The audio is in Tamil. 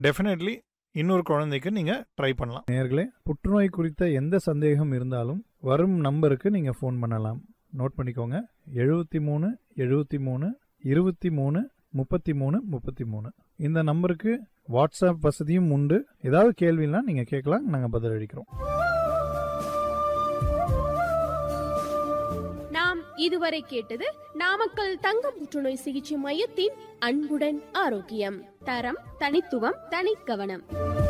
டெஃபினெட்லி இன்னொரு குழந்தைக்கு நீங்கள் ட்ரை பண்ணலாம். நேயர்களே, புற்றுநோய் குறித்த எந்த சந்தேகம் இருந்தாலும் வரும் நம்பருக்கு நீங்கள் ஃபோன் பண்ணலாம். நோட் பண்ணிக்கோங்க, 73 73 23 33 33. இந்த நம்பருக்கு வாட்ஸ்அப் வசதியும் உண்டு. ஏதாவது கேள்வினா நீங்கள் கேட்கலாம், நாங்கள் பதிலளிக்கிறோம். நாம் இதுவரை கேட்டது நாமக்கல் தங்க புற்றுநோய் சிகிச்சை மையத்தின் அன்புடன் ஆரோக்கியம். தரம், தனித்துவம், தனிக்கவனம்.